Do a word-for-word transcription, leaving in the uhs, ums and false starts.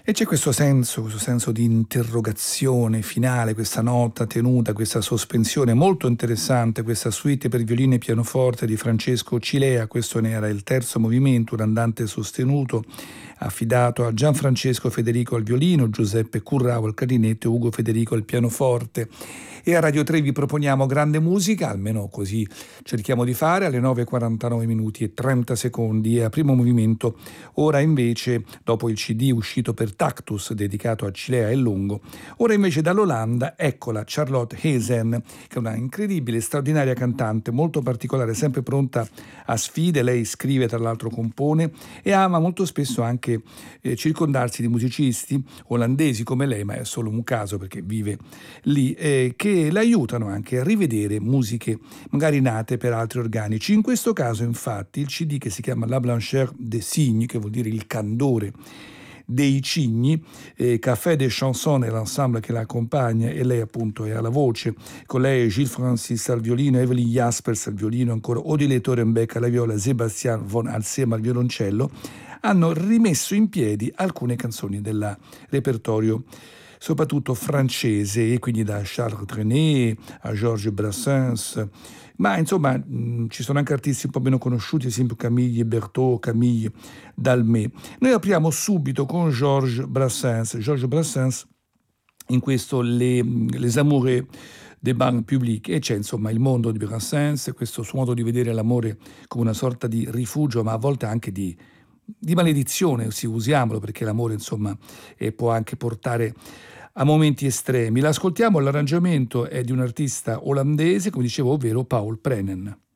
E c'è questo senso, questo senso di interrogazione finale, questa nota tenuta, questa sospensione molto interessante, questa suite per violino e pianoforte di Francesco Cilea. Questo ne era il terzo movimento, un andante sostenuto affidato a Gianfrancesco Federico al violino, Giuseppe Currao al clarinetto e Ugo Federico al pianoforte. E a Radio tre vi proponiamo grande musica, almeno così cerchiamo di fare, alle nove e quarantanove minuti e trenta secondi e a primo movimento. Ora invece, dopo il C D uscito per Tactus dedicato a Cilea e Longo, ora invece dall'Olanda eccola Charlotte Hezen, che è una incredibile, straordinaria cantante, molto particolare, sempre pronta a sfide. Lei scrive, tra l'altro compone, e ama molto spesso anche eh, circondarsi di musicisti olandesi come lei, ma è solo un caso perché vive lì, eh, che l'aiutano anche a rivedere musiche magari nate per altri organici. In questo caso infatti il C D, che si chiama La Blancheur des Cygnes, che vuol dire il candore dei cigni, eh, Café des Chansons è l'ensemble che la accompagna e lei appunto è alla voce, con lei Gilles Francis al violino, Evelyn Jaspers al violino, ancora Odile Torenbeck alla viola, Sebastian von Alsema al violoncello, hanno rimesso in piedi alcune canzoni del repertorio soprattutto francese, e quindi da Charles Trenet a Georges Brassens, ma insomma mh, ci sono anche artisti un po' meno conosciuti, ad esempio Camille Berthaud, Camille Dalmé. Noi apriamo subito con Georges Brassens. Georges Brassens in questo Les, les Amoureux des bancs publics, e c'è insomma il mondo di Brassens, questo suo modo di vedere l'amore come una sorta di rifugio, ma a volte anche di di maledizione, sì, usiamolo, perché l'amore insomma eh, può anche portare a momenti estremi. L'ascoltiamo, l'arrangiamento è di un artista olandese, come dicevo, ovvero Paul Prenen.